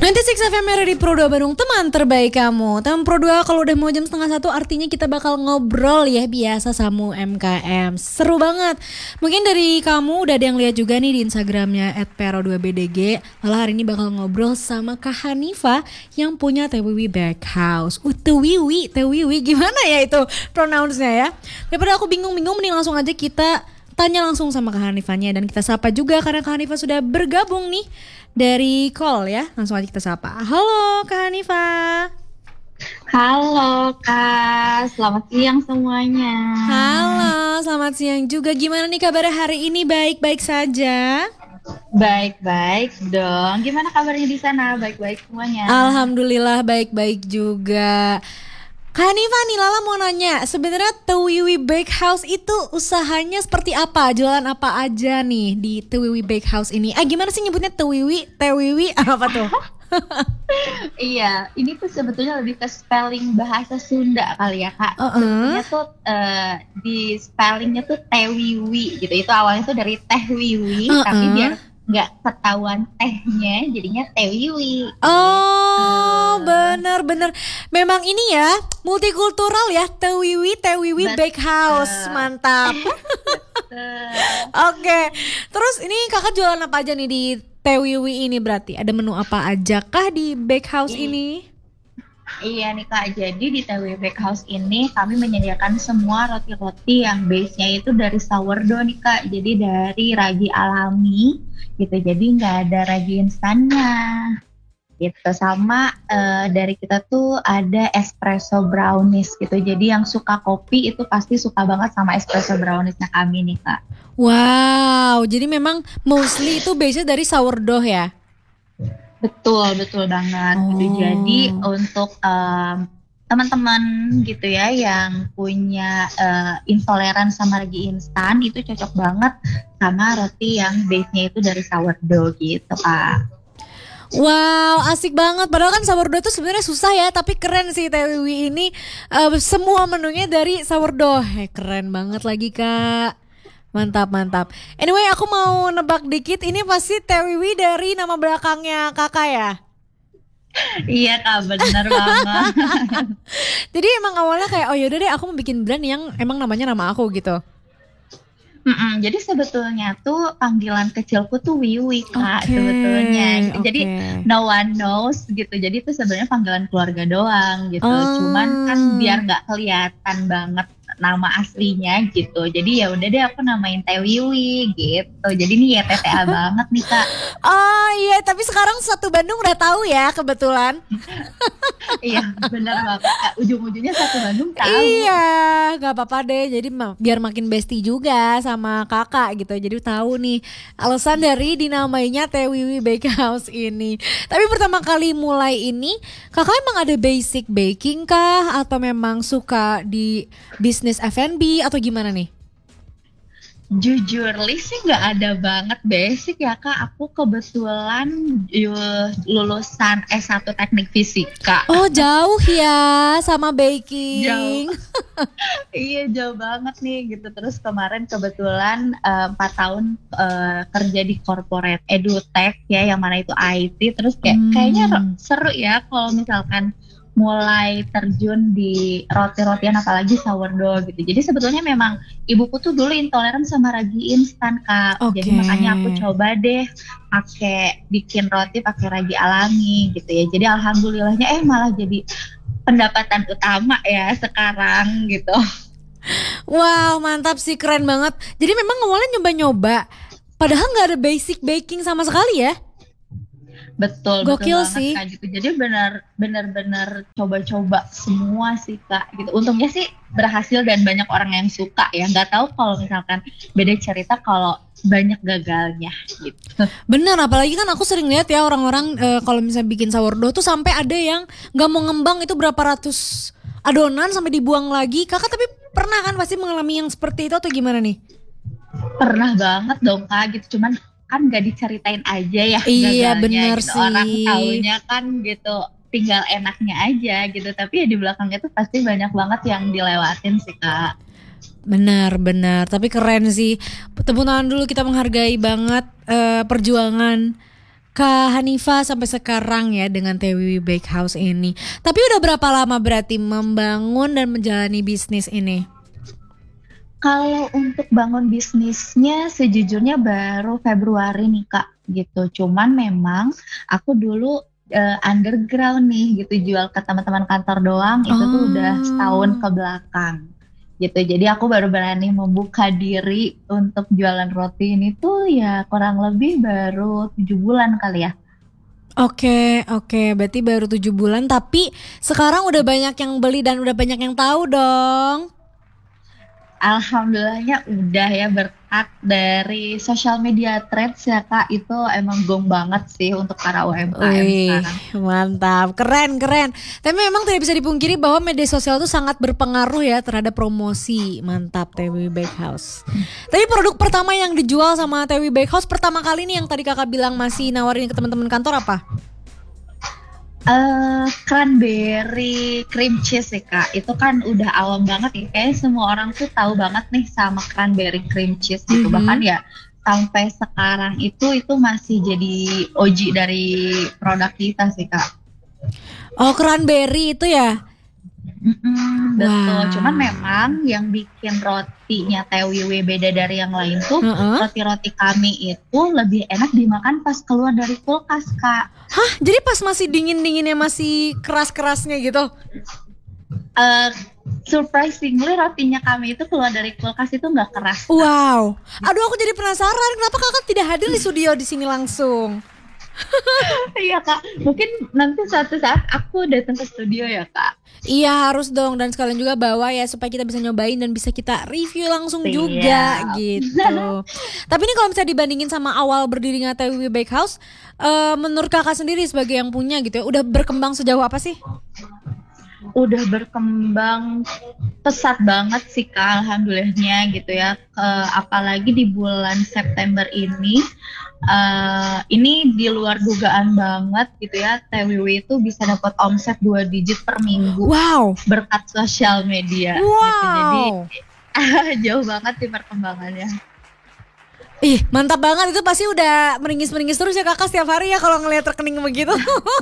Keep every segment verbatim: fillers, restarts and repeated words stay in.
sembilan puluh enam F M R di Pro dua Bandung, teman terbaik kamu. Teman Pro dua kalau udah mau jam setengah satu artinya kita bakal ngobrol ya, biasa sama M K M. Seru banget. Mungkin dari kamu udah ada yang lihat juga nih di Instagramnya at pro dua b d g. Lalu hari ini bakal ngobrol sama Kak Hanifa yang punya Tewiwi Bakehouse. Uh, Tewiwi, Tewiwi gimana ya itu pronounce-nya ya. Daripada aku bingung-bingung, mending langsung aja kita tanya langsung sama Kak Hanifanya. Dan kita sapa juga karena Kak Hanifa sudah bergabung nih dari call ya. Langsung aja kita sapa. Halo Kak Hanifa. Halo Kak, selamat siang semuanya. Halo, selamat siang juga. Gimana nih kabarnya hari ini? Baik-baik saja? Baik-baik dong. Gimana kabarnya di sana? Baik-baik semuanya? Alhamdulillah baik-baik juga. Kak Hanifa nih, Lala mau nanya, sebenarnya Tewiwi Bakehouse itu usahanya seperti apa? Jualan apa aja nih di Tewiwi Bakehouse ini? Ah, gimana sih nyebutnya Tewiwi? Tewiwi apa tuh? Iya, ini tuh sebetulnya lebih ke spelling bahasa Sunda kali ya Kak. Uh-uh. Sebetulnya tuh uh, di spellingnya tuh Tewiwi gitu. Itu awalnya tuh dari Teh Wiwi, uh-uh. tapi biar nggak ketahuan tehnya, jadinya Tewiwi. Oh, gitu. Bener-bener. Memang ini ya multikultural ya, Tewiwi, Tewiwi Bakehouse, mantap. Oke, okay. Terus ini kakak jualan apa aja nih di Tewiwi ini berarti? Ada menu apa aja kah di Bakehouse I- ini? Iya nih Kak, jadi di Tewiwi Bakehouse ini kami menyediakan semua roti-roti yang base-nya itu dari sourdough nih Kak. Jadi dari ragi alami gitu, jadi nggak ada ragi instannya gitu. Sama uh, dari kita tuh ada espresso brownies gitu. Jadi yang suka kopi itu pasti suka banget sama espresso browniesnya kami nih Kak. Wow, jadi memang mostly itu base-nya dari sourdough ya? Betul, betul banget. Oh. Gitu. Jadi untuk um, teman-teman gitu ya yang punya uh, intoleran sama ragi instan, itu cocok banget sama roti yang base-nya itu dari sourdough gitu Kak. Wow, asik banget. Padahal kan sourdough itu sebenarnya susah ya, tapi keren sih Tewiwi ini uh, semua menunya dari sourdough. Eh, keren banget lagi Kak. Mantap, mantap. Anyway, aku mau nebak dikit, ini pasti Tewiwi dari nama belakangnya kakak ya? Iya Kak, benar banget. Jadi emang awalnya kayak, oh yaudah deh aku mau bikin brand yang emang namanya nama aku gitu. Mm-mm, jadi sebetulnya tuh panggilan kecilku tuh Wiwi Kak, okay, sebetulnya. Gitu. Okay. Jadi no one knows gitu. Jadi itu sebenarnya panggilan keluarga doang gitu. Oh. Cuman kan biar nggak kelihatan banget nama aslinya gitu. Jadi ya udah deh aku namain Teh Wiwi gitu. Jadi ini ya T T A banget nih Kak. Oh iya, tapi sekarang satu Bandung udah tahu ya kebetulan. Iya benar banget Kak. Ujung-ujungnya satu Bandung tahu. Iya, nggak apa-apa deh. Jadi biar makin bestie juga sama kakak gitu. Jadi tahu nih alasan dari dinamainya Tewiwi Bakehouse ini. Tapi pertama kali mulai ini, kakak emang ada basic baking kah? Atau memang suka di bisnis F and B atau gimana nih? Jujur li sih nggak ada banget basic ya Kak. Aku kebetulan lulusan S satu teknik fisika. Oh jauh ya sama baking. Jauh. Iya jauh banget nih gitu. Terus kemarin kebetulan uh, empat tahun uh, kerja di corporate edutech ya, yang mana itu I T. Terus kayak hmm. kayaknya seru ya kalau misalkan mulai terjun di roti-rotian apalagi sourdough gitu. Jadi sebetulnya memang ibuku tuh dulu intoleran sama ragi instan Kak. Okay. Jadi makanya aku coba deh pakai bikin roti pakai ragi alami gitu ya. Jadi alhamdulillahnya eh malah jadi pendapatan utama ya sekarang gitu. Wow, mantap sih, keren banget. Jadi memang awalnya nyoba-nyoba padahal nggak ada basic baking sama sekali ya? Betul, gokil betul sih. Kak, gitu. Jadi benar benar-benar coba-coba semua sih Kak gitu. Untungnya sih berhasil dan banyak orang yang suka ya. Nggak tahu kalau misalkan beda cerita kalau banyak gagalnya gitu. Bener, apalagi kan aku sering lihat ya orang-orang e, kalau misalnya bikin sourdough tuh sampai ada yang nggak mau ngembang itu berapa ratus adonan sampai dibuang lagi. Kakak tapi pernah kan pasti mengalami yang seperti itu atau gimana nih? Pernah banget dong Kak gitu. Cuman kan gak diceritain aja ya iya, gagalnya bener gitu. Sih. Orang taunya kan gitu tinggal enaknya aja gitu, tapi ya di belakangnya tuh pasti banyak banget yang dilewatin sih Kak. Benar-benar, tapi keren sih. Tepuk tangan dulu, kita menghargai banget uh, perjuangan Kak Hanifa sampai sekarang ya dengan T W W Bakehouse ini. Tapi udah berapa lama berarti membangun dan menjalani bisnis ini? Kalau untuk bangun bisnisnya sejujurnya baru Februari nih Kak gitu. Cuman memang aku dulu uh, underground nih gitu, jual ke teman-teman kantor doang. Itu tuh udah setahun ke belakang gitu. Jadi aku baru berani membuka diri untuk jualan roti ini tuh ya kurang lebih baru tujuh bulan kali ya. Oke, oke, berarti baru tujuh bulan. Tapi sekarang udah banyak yang beli dan udah banyak yang tahu dong. Alhamdulillahnya udah ya, berkat dari social media trends ya Kak, itu emang gong banget sih untuk para U M K M Wih, sekarang. mantap, keren, keren. Tapi memang tidak bisa dipungkiri bahwa media sosial itu sangat berpengaruh ya terhadap promosi. Mantap T W W Bakehouse. Tapi produk pertama yang dijual sama T W W Bakehouse pertama kali nih yang tadi kakak bilang masih nawarin ke teman-teman kantor apa? Uh, cranberry cream cheese sih Kak, itu kan udah awam banget ya, kayaknya semua orang tuh tahu banget nih sama cranberry cream cheese gitu. Mm-hmm. Bahkan ya sampai sekarang itu itu masih jadi O G dari produk kita sih Kak. Oh, cranberry itu ya? Mm-mm, betul. Wow. Cuman memang yang bikin rotinya T W W beda dari yang lain tuh, uh-uh. roti-roti kami itu lebih enak dimakan pas keluar dari kulkas Kak. Hah? Jadi pas masih dingin-dinginnya, masih keras-kerasnya gitu? Uh, surprisingly rotinya kami itu keluar dari kulkas itu nggak keras Kak. Wow. Aduh, aku jadi penasaran kenapa kakak tidak hadir di studio di sini langsung? Iya Kak, mungkin nanti suatu saat aku datang ke studio ya Kak. Iya harus dong, dan sekalian juga bawa ya supaya kita bisa nyobain dan bisa kita review langsung. Siap. Juga gitu. Tapi ini kalau misalnya dibandingin sama awal berdirinya T W W Bakehouse, uh, menurut kakak sendiri sebagai yang punya gitu ya, udah berkembang sejauh apa sih? Udah berkembang pesat banget sih Kak, alhamdulillahnya gitu ya. Uh, apalagi di bulan September ini, uh, ini di luar dugaan banget gitu ya. T W W itu bisa dapat omset dua digit per minggu. Wow. Berkat sosial media. Wow. Gitu. Jadi jauh banget sih perkembangannya. Ih, mantap banget, itu pasti udah meringis-meringis terus ya kakak setiap hari ya kalau ngelihat rekening begitu.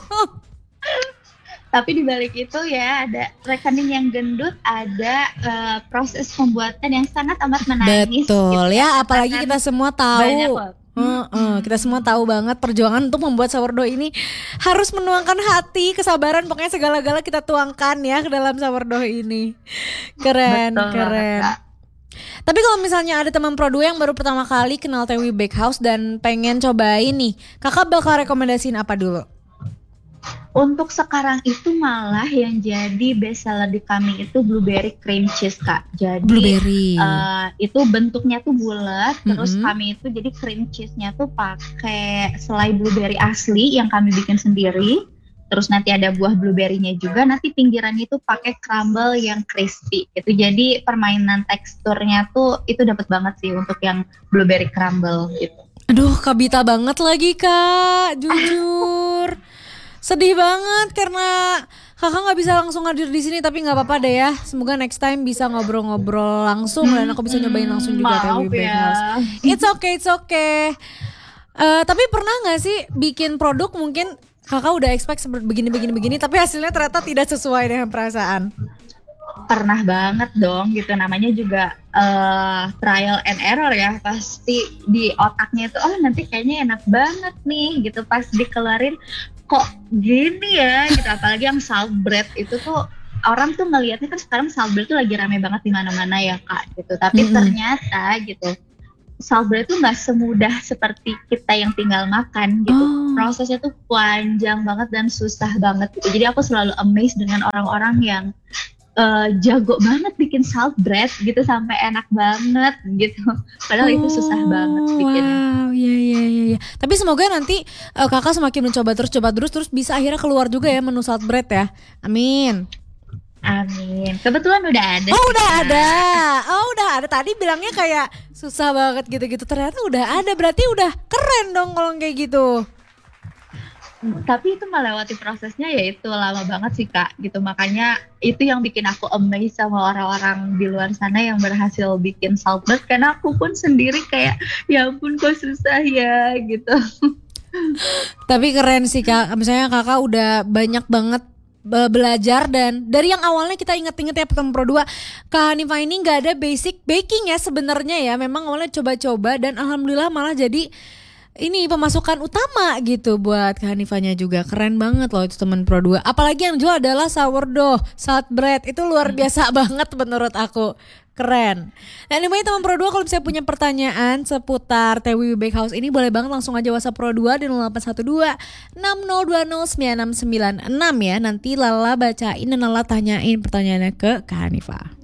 Tapi di balik itu ya ada rekening yang gendut, ada uh, proses pembuatan yang sangat amat menangis. Betul gitu. Ya, apalagi kita semua tahu. Uh, uh, kita semua tahu banget perjuangan untuk membuat sourdough ini harus menuangkan hati, kesabaran, pokoknya segala-gala kita tuangkan ya ke dalam sourdough ini. Keren, betul, keren. Kak. Tapi kalau misalnya ada teman produ yang baru pertama kali kenal T W W Bakehouse dan pengen cobain nih, kakak bakal rekomendasiin apa dulu? Untuk sekarang itu malah yang jadi best seller di kami itu blueberry cream cheese Kak. Jadi blueberry. Uh, itu bentuknya tuh bulat, mm-hmm. Terus kami itu jadi cream cheese-nya tuh pakai selai blueberry asli yang kami bikin sendiri. Terus nanti ada buah blueberry-nya juga. Nanti pinggirannya itu pakai crumble yang crispy. Itu jadi permainan teksturnya tuh itu dapat banget sih untuk yang blueberry crumble gitu. Aduh, kabita banget lagi Kak, jujur. Sedih banget karena kakak nggak bisa langsung hadir di sini, tapi nggak apa-apa deh ya. Semoga next time bisa ngobrol-ngobrol langsung dan aku bisa nyobain langsung juga T W W Bakehouse. It's okay, it's okay. Uh, tapi pernah nggak sih bikin produk mungkin kakak udah expect seperti begini-begini-begini, tapi hasilnya ternyata tidak sesuai dengan perasaan? Pernah banget dong gitu, namanya juga uh, trial and error ya. Pasti di otaknya itu oh nanti kayaknya enak banget nih gitu, pas dikeluarin kok gini ya gitu. Apalagi yang salt bread itu tuh orang tuh ngelihatnya kan sekarang salt bread tuh lagi rame banget di mana-mana ya Kak gitu. Tapi mm-hmm. ternyata gitu salt bread tuh nggak semudah seperti kita yang tinggal makan gitu. Oh. Prosesnya tuh panjang banget dan susah banget gitu. Jadi aku selalu amazed dengan orang-orang yang Uh, jago banget bikin salt bread gitu sampai enak banget gitu. Padahal oh, itu susah banget bikinnya. Wow, iya iya iya. Tapi semoga nanti uh, kakak semakin mencoba terus coba terus terus bisa akhirnya keluar juga ya menu salt bread ya. Amin. Amin. Kebetulan udah ada. Oh udah ya. ada. Oh udah ada. Tadi bilangnya kayak susah banget gitu-gitu. Ternyata udah ada. Berarti udah keren dong kalau kayak gitu. Tapi itu melewati prosesnya ya itu lama banget sih Kak gitu. Makanya itu yang bikin aku amazed sama orang-orang di luar sana yang berhasil bikin salt bread. Karena aku pun sendiri kayak ya ampun kok susah ya gitu. Tapi keren sih Kak, misalnya Kakak udah banyak banget be- belajar dan dari yang awalnya kita inget-inget ya pertemuan Pro dua, Kak Hanifah ini nggak ada basic baking ya sebenarnya ya, memang awalnya coba-coba dan alhamdulillah malah jadi ini pemasukan utama gitu buat Kak Hanifahnya juga. Keren banget loh itu teman Pro dua. Apalagi yang jual adalah sourdough, salt bread. Itu luar biasa banget menurut aku. Keren. Nah anyway teman Pro dua, kalau misalnya punya pertanyaan seputar T W W Bakehouse ini boleh banget langsung aja WhatsApp Pro dua di nol delapan satu dua enam nol dua nol sembilan enam sembilan enam ya. Nanti Lala bacain dan Lala tanyain pertanyaannya ke Kak Hanifah.